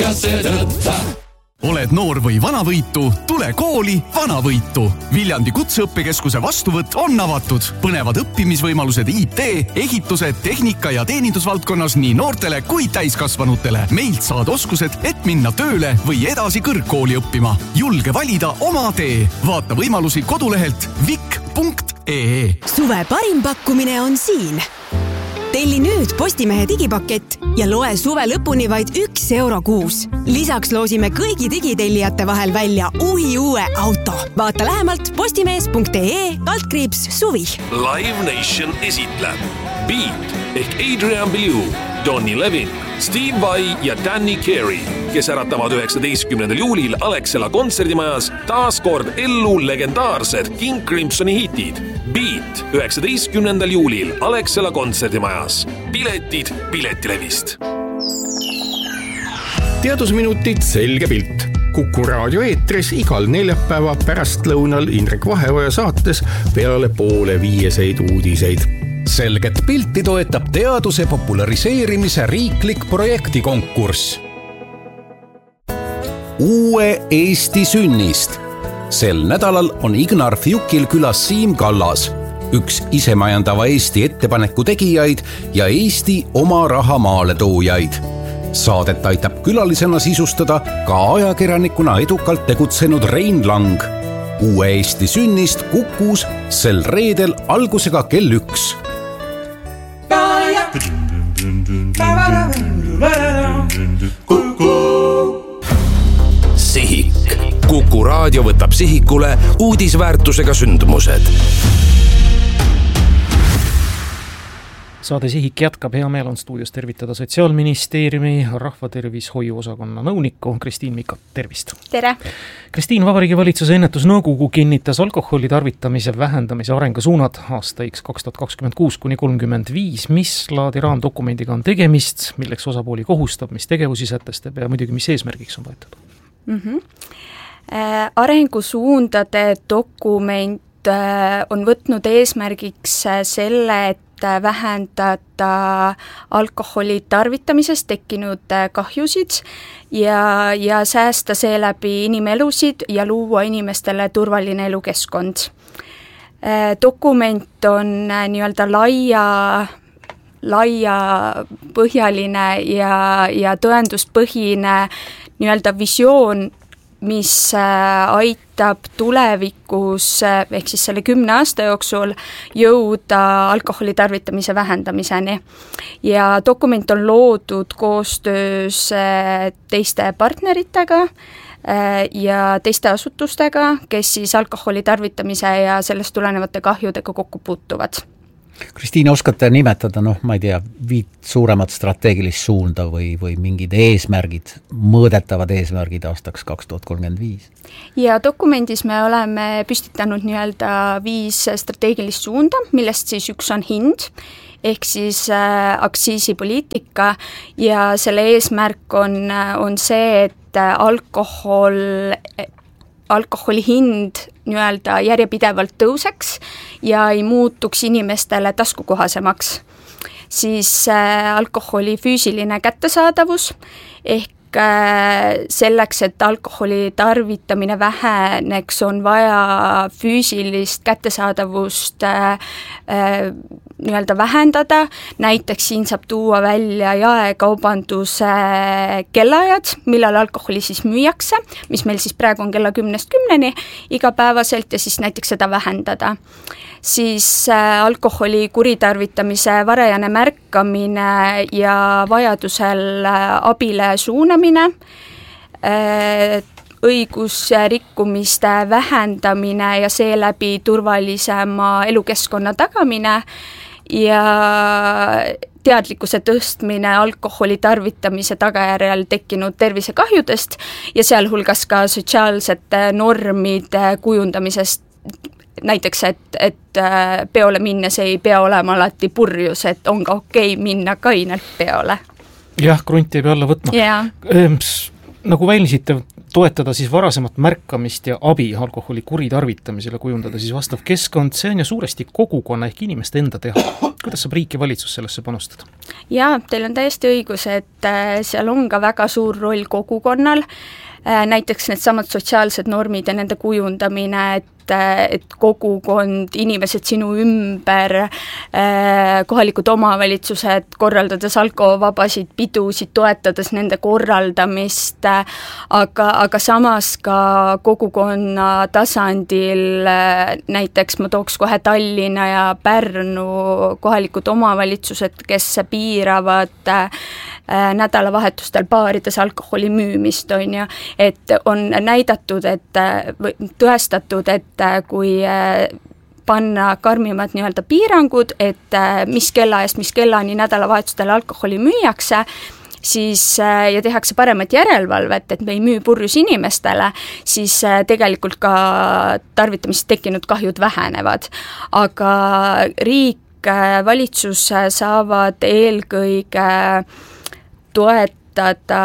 Viljasse tõtta. Oled noor või vanavõitu, tule kooli Vanavõitu. Viljandi kutseõppekeskuse vastuvõtt on avatud. Põnevad õppimisvõimalused IT, ehituse, tehnika ja teenindusvaldkonnas nii noortele kui täiskasvanutele. Meilt saad oskused, et minna tööle või edasi kõrgkooli õppima. Julge valida oma tee. Vaata võimalusi kodulehelt vik.ee. Suve parim pakkumine on siin. Telli nüüd Postimehe digipakett ja loe suve lõpuni vaid €1 kuus. Lisaks loosime kõigi digitellijate vahel välja uue auto. Vaata lähemalt postimees.ee/suvi. Live Nation esitleb Beat ehk Adrian Belew, Donny Levin, Steve Vai ja Danny Carey, kes äratavad 19. juulil Alexela kontserdimajas taas kord ellu legendaarsed King Crimsoni hitid. Beat 19. juulil Alexela kontserdimajas. Piletid Piletilevist. Teadusminutid selge pilt. Kuku raadio eetris igal neljapäeva pärastlõunal Indrek Vaheoja saates peale 4:30 uudiseid. Selget pilti toetab teaduse populariseerimise riiklik projektikonkurss. Uue Eesti sünnist. Sel nädalal on Ignar Fjukil külas Siim Kallas, üks isemajandava Eesti ettepaneku tegijaid ja Eesti oma raha maale toojaid. Saadet aitab külalisena sisustada ka ajakirjanikuna edukalt tegutsenud Rein Lang. Uue Eesti sünnist Kukus sel reedel algusega kell 1. Sihik. Kuku raadio võtab sihikule uudisväärtusega sündmused. Saade Sihik jätkab, hea meel on stuudios tervitada Sotsiaalministeeriumi rahvatervishoiu osakonna nõunikku Kristiin Mikot, tervist! Tere! Kristiin, Vabariigi Valitsuse ennetusnõukogu kinnitas alkoholi tarvitamise vähendamise arengusuunad aastaiks 2026–35. Mis laadi raamdokumendiga on tegemist, milleks osapooli kohustab, mis tegevusi sätestab ja muidugi mis eesmärgiks on võetud? Arengusuundade dokument on võtnud eesmärgiks selle, et vähendada alkoholi tarvitamisest tekkinud kahjusid ja säästa seeläbi inimelusid ja luua inimestele turvaline elukeskkond. Dokument on nii-öelda laiapõhjaline ja tõenduspõhine nii-öelda visioon, mis aitab tulevikus ehk siis selle 10 aasta jooksul jõuda alkoholi tarvitamise vähendamiseni. Ja dokument on loodud koostöös teiste partneritega ja teiste asutustega, kes siis alkoholi tarvitamise ja sellest tulenevate kahjudega kokku puutuvad. Kristiin, oskate nimetada, ma ei tea, 5 suuremat strateegilist suunda või mingid eesmärgid, mõõdetavad eesmärgid aastaks 2035? Ja dokumendis me oleme püstitanud nii-öelda 5 strateegilist suunda, millest siis üks on hind, ehk siis aktsiisipoliitika ja selle eesmärk on see, et alkoholi hind nii-öelda järjepidevalt tõuseks ja ei muutuks inimestele taskukohasemaks. Siis alkoholi füüsiline kättesaadavus ehk selleks, et alkoholi tarvitamine väheneks, on vaja füüsilist kättesaadavust nii-öelda vähendada. Näiteks siin saab tuua välja jaekaubanduse kellaajad, millal alkoholi siis müüakse, mis meil siis praegu on kella 10–10 igapäevaselt ja siis näiteks seda vähendada. Siis alkoholi kuritarvitamise varajane märkamine ja vajadusel abile suunamine, õigusrikkumiste vähendamine ja seeläbi turvalisema elukeskkonna tagamine ja teadlikkuse tõstmine alkoholi tarvitamise tagajärjel tekkinud tervisekahjudest ja sealhulgas ka sotsiaalsete normide kujundamisest. Näiteks, et peole minnes ei pea olema alati purjus, et on ka okei minna kainelt peole. Jah, krunti ei pea alla võtma. Nagu välisite, toetada siis varasemat märkamist ja abi alkoholi kuritarvitamisele, kujundada siis vastav keskkond, see on ju suuresti kogukonna ehk inimeste enda teha. kuidas saab riik ja valitsus sellesse panustada? Jaa, teil on täiesti õigus, et seal on ka väga suur roll kogukonnal, näiteks need samad sotsiaalsed normid ja nende kujundamine, et kogukond, inimesed sinu ümber, kohalikud omavalitsused, korraldades alkovabasid pidusid, toetades nende korraldamist, aga samas ka kogukonna tasandil, näiteks ma tooks kohe Tallinna ja Pärnu kohalikud omavalitsused, kes piiravad nädalavahetustel baarides alkoholi müümist, on ju, et on näidatud, tõestatud, et kui panna karmimad nii-öelda piirangud, et mis kellaajast, mis kellani nädalavahetustel alkoholi müüakse, siis ja tehakse paremat järelevalvet, et me ei müü purjus inimestele, siis tegelikult ka tarvitamist tekkinud kahjud vähenevad. Aga riik, valitsus saavad eelkõige toetada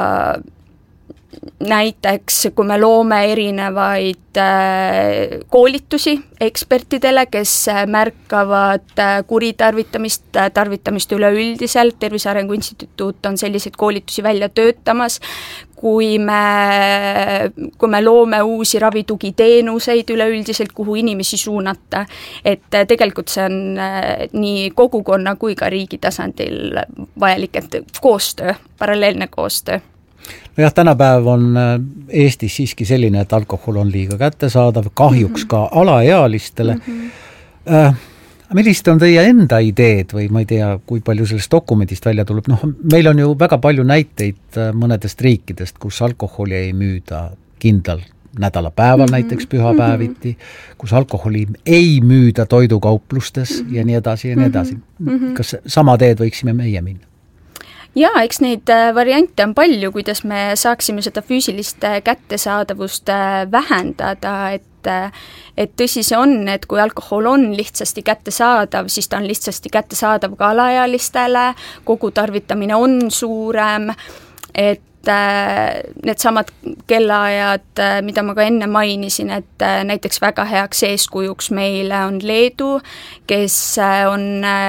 näiteks, kui me loome erinevaid koolitusi ekspertidele, kes märkavad kuritarvitamist, tarvitamist üleüldiselt, Tervise Arengu Instituut on selliseid koolitusi välja töötamas, kui me loome uusi ravitugiteenuseid üleüldiselt, kuhu inimesi suunata, et tegelikult see on nii kogukonna kui ka riigi tasandil vajalik, et koostöö, paralleelne koostöö. Nojah, tänapäev on Eestis siiski selline, et alkohol on liiga kättesaadav, kahjuks ka alaealistele. Millised on teie enda ideed või ma ei tea, kui palju sellest dokumendist välja tuleb? Meil on ju väga palju näiteid mõnedest riikidest, kus alkoholi ei müüda kindlal nädalapäeval, näiteks pühapäeviti, kus alkoholi ei müüda toidukauplustes ja nii edasi ja nii edasi. Kas sama teed võiksime meie minna? Jaa, eks neid variante on palju, kuidas me saaksime seda füüsilist kättesaadavust vähendada, et tõsi see on, et kui alkohol on lihtsasti kättesaadav, siis ta on lihtsasti kättesaadav ka alaealistele, kogu tarvitamine on suurem, et need samad kellaajad, mida ma ka enne mainisin, et näiteks väga heaks eeskujuks meile on Leedu, kes on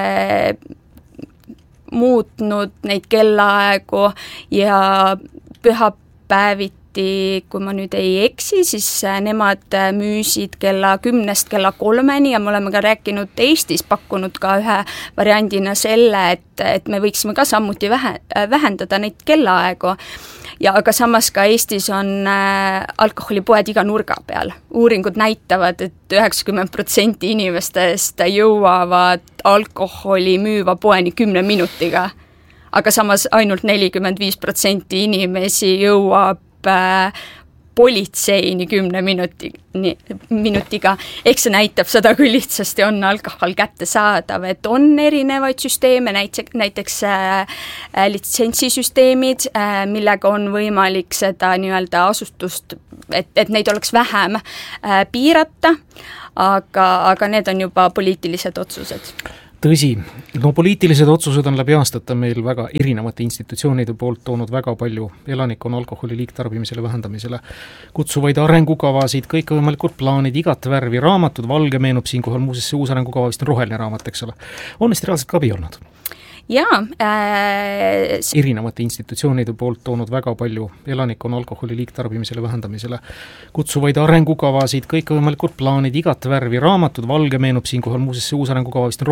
muutnud neid kellaaegu ja pühapäeviti, kui ma nüüd ei eksi, siis nemad müüsid kella 10 kella 3 ja me oleme ka rääkinud Eestis, pakkunud ka ühe variandina selle, et me võiksime ka sammuti vähendada neid kellaaegu. Ja aga samas ka Eestis on alkoholipoed iga nurga peal. Uuringud näitavad, et 90% inimestest jõuavad alkoholi müüva poeni 10 minutiga, aga samas ainult 45% inimesi jõuab politseini 10 minutiga. Eks see näitab seda, kui lihtsasti on alkohol kättesaadav, et on erinevaid süsteeme, näiteks litsentsisüsteemid, millega on võimalik seda nii-öelda asustust, et neid oleks vähem piirata, aga need on juba poliitilised otsused. Tõsi, poliitilised otsused on läbi aastate meil väga erinevate institutsioonide poolt toonud väga palju elanikkonna alkoholi liigtarbimisele vähendamisele kutsuvaid arengukavasid, kõikvõimalikud plaanid, igat värvi raamatud, valge meenub siinkohal muuseas see uus arengukava vist on roheline raamat, eks ole. On neist reaalselt ka abi olnud? Jaa. Erinevate institutsioonide poolt toonud väga palju elanikkonna alkoholi liigtarbimisele vähendamisele kutsuvaid arengukavasid, kõikvõimalikud plaanid, igat värvi raamatud, valge meenub siinkohal muuseas see uus arengukava vist on